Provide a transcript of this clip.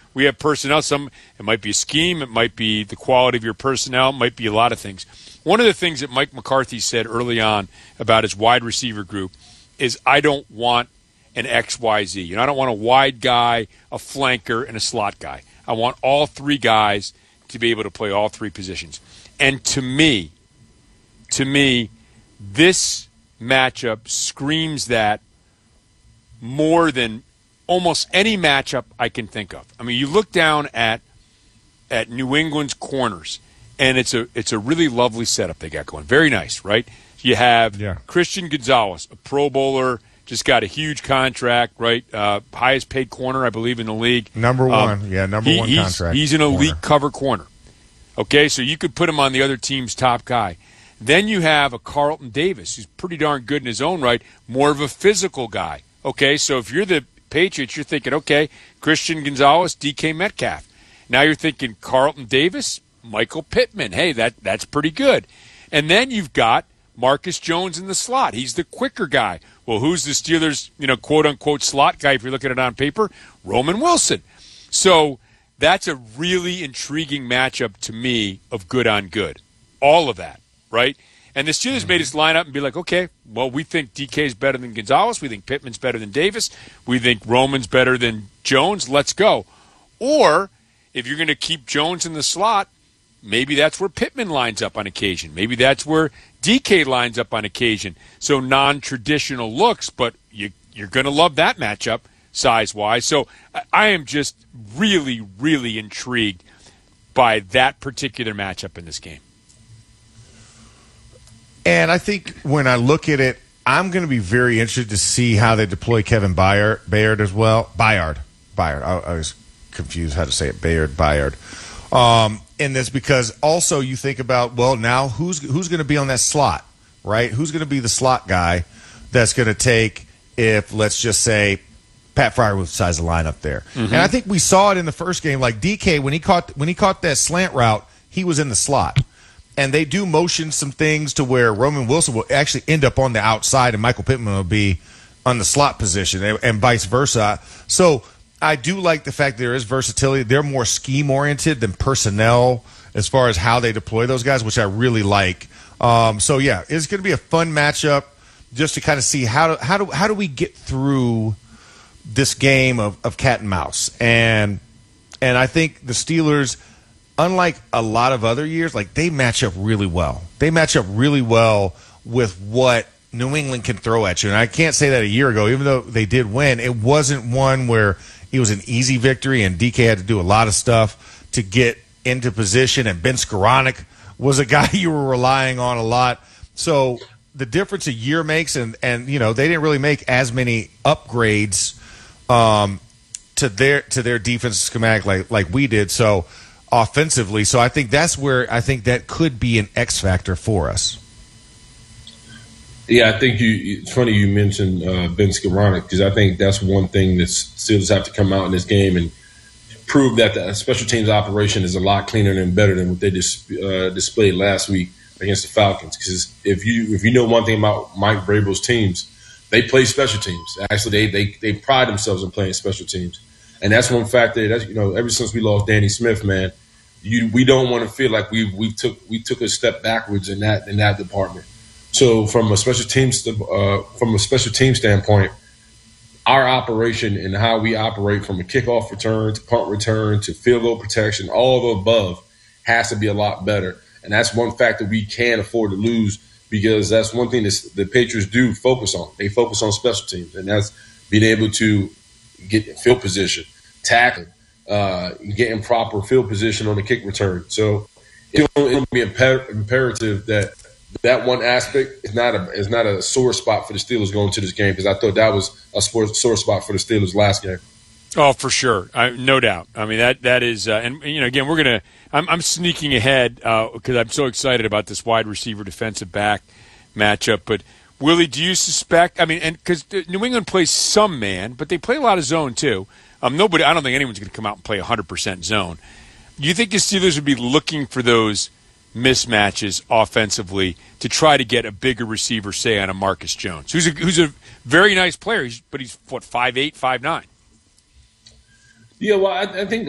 we have personnel. It might be a scheme. It might be the quality of your personnel. It might be a lot of things. One of the things that Mike McCarthy said early on about his wide receiver group is, I don't want an XYZ. I don't want a wide guy, a flanker, and a slot guy. I want all three guys to be able to play all three positions. And to me, this matchup screams that more than almost any matchup I can think of. I mean, you look down at New England's corners, and it's a really lovely setup they got going. Very nice, right? You have Christian Gonzalez, a Pro Bowler, just got a huge contract, right? Highest paid corner, I believe, in the league. Number one contract. He's an elite cover corner. Okay, so you could put him on the other team's top guy. Then you have a Carlton Davis, who's pretty darn good in his own right, more of a physical guy. Okay, so if you're the Patriots, you're thinking, okay, Christian Gonzalez, DK Metcalf. Now you're thinking Carlton Davis, Michael Pittman. Hey, that's pretty good. And then you've got Marcus Jones in the slot. He's the quicker guy. Well, who's the Steelers, quote-unquote slot guy if you look at it on paper? Roman Wilson. So that's a really intriguing matchup to me of good on good. All of that, right? And the Steelers made us line up and be like, okay, well, we think DK's better than Gonzalez. We think Pittman's better than Davis. We think Roman's better than Jones. Let's go. Or if you're going to keep Jones in the slot, maybe that's where Pittman lines up on occasion. Maybe that's where DK lines up on occasion. So non-traditional looks, but you're going to love that matchup size-wise. So I am just really, really intrigued by that particular matchup in this game. And I think when I look at it, I'm going to be very interested to see how they deploy Kevin Bayard as well. Bayard. I was confused how to say it. Bayard. In this, because also you think about, well, now who's going to be on that slot, right? Who's going to be the slot guy that's going to take, if let's just say Pat Freiermuth decides to line up there. Mm-hmm. And I think we saw it in the first game. Like DK, when he caught that slant route, he was in the slot. And they do motion some things to where Roman Wilson will actually end up on the outside and Michael Pittman will be on the slot position and vice versa. So I do like the fact there is versatility. They're more scheme-oriented than personnel as far as how they deploy those guys, which I really like. So, yeah, it's going to be a fun matchup just to kind of see how do we get through this game of cat and mouse. And I think the Steelers, unlike a lot of other years, like they match up really well. They match up really well with what New England can throw at you. And I can't say that a year ago, even though they did win, it wasn't one where it was an easy victory and DK had to do a lot of stuff to get into position. And Ben Skoranek was a guy you were relying on a lot. So the difference a year makes, and they didn't really make as many upgrades to their defensive schematic like we did. So offensively, so I think that's where I think that could be an X factor for us. Yeah, I think it's funny you mentioned Ben Skoranek, because I think that's one thing that Steelers have to come out in this game and prove that the special teams operation is a lot cleaner and better than what they displayed last week against the Falcons. Because if you know one thing about Mike Vrabel's teams, they play special teams. Actually, they pride themselves in playing special teams, and that's one factor. That's ever since we lost Danny Smith, man, we don't want to feel like we took a step backwards in that department. So from a special team standpoint, our operation and how we operate from a kickoff return to punt return to field goal protection, all of the above, has to be a lot better. And that's one factor we can't afford to lose, because that's one thing that the Patriots do focus on. They focus on special teams, and that's being able to get in field position, tackling, get in proper field position on the kick return. So it'll be imperative that one aspect is not a sore spot for the Steelers going to this game, because I thought that was a sore spot for the Steelers last game. Oh, for sure, no doubt. I mean that is, and again I'm sneaking ahead because I'm so excited about this wide receiver defensive back matchup. But Willie, do you suspect? I mean, and because New England plays some man, but they play a lot of zone too. I don't think anyone's going to come out and play 100% zone. Do you think the Steelers would be looking for those mismatches offensively to try to get a bigger receiver, say on a Marcus Jones, who's a very nice player, but he's 5'8", 5'9"? Yeah, well, I think